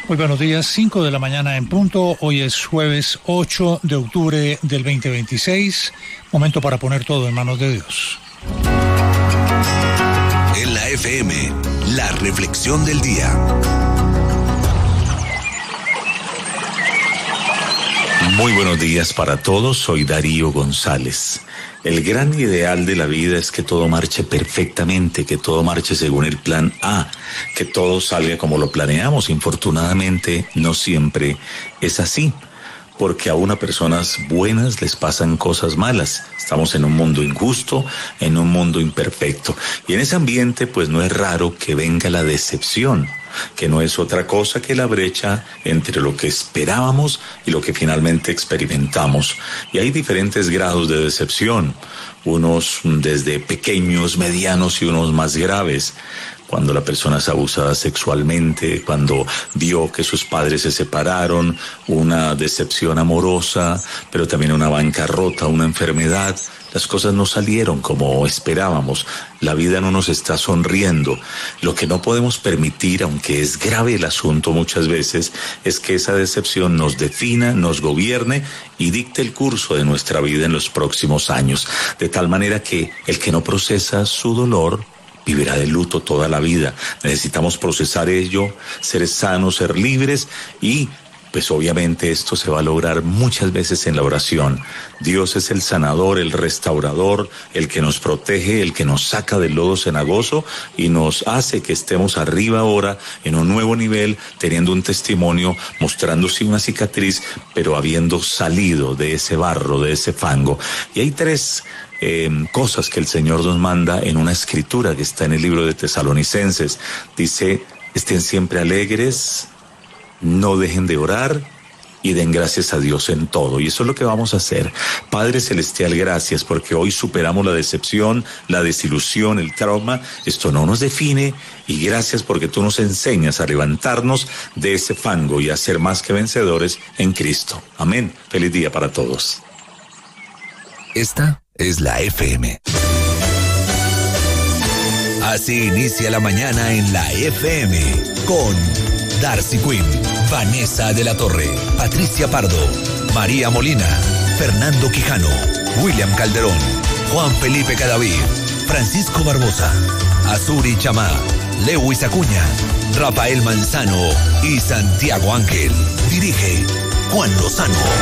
Muy buenos días, 5 de la mañana en punto. Hoy es jueves 8 de octubre del 2026. Momento para poner todo en manos de Dios. En la FM, la reflexión del día. Muy buenos días para todos, soy Darío González. El gran ideal de la vida es que todo marche perfectamente, que todo marche según el plan A, que todo salga como lo planeamos. Infortunadamente, no siempre es así, porque aún a personas buenas les pasan cosas malas. Estamos en un mundo injusto, en un mundo imperfecto. Y en ese ambiente, pues no es raro que venga la decepción, que no es otra cosa que la brecha entre lo que esperábamos y lo que finalmente experimentamos. Y hay diferentes grados de decepción, unos desde pequeños, medianos y unos más graves. Cuando la persona es abusada sexualmente, cuando vio que sus padres se separaron, una decepción amorosa, pero también una bancarrota, una enfermedad. Las cosas no salieron como esperábamos, la vida no nos está sonriendo. Lo que no podemos permitir, aunque es grave el asunto muchas veces, es que esa decepción nos defina, nos gobierne y dicte el curso de nuestra vida en los próximos años. De tal manera que el que no procesa su dolor vivirá de luto toda la vida. Necesitamos procesar ello, ser sanos, ser libres y pues obviamente esto se va a lograr muchas veces en la oración. Dios es el sanador, el restaurador, el que nos protege, el que nos saca del lodo cenagoso y nos hace que estemos arriba ahora en un nuevo nivel, teniendo un testimonio, mostrándose una cicatriz, pero habiendo salido de ese barro, de ese fango. Y hay tres cosas que el Señor nos manda en una escritura que está en el libro de Tesalonicenses. Dice, estén siempre alegres, no dejen de orar y den gracias a Dios en todo. Y eso es lo que vamos a hacer. Padre Celestial, gracias porque hoy superamos la decepción, la desilusión, el trauma. Esto no nos define y gracias porque tú nos enseñas a levantarnos de ese fango y a ser más que vencedores en Cristo. Amén. Feliz día para todos. Esta es la FM. Así inicia la mañana en la FM con Darcy Quinn, Vanessa de la Torre, Patricia Pardo, María Molina, Fernando Quijano, William Calderón, Juan Felipe Cadavid, Francisco Barbosa, Azuri Chamá, Lewis Acuña, Rafael Manzano y Santiago Ángel. Dirige Juan Lozano.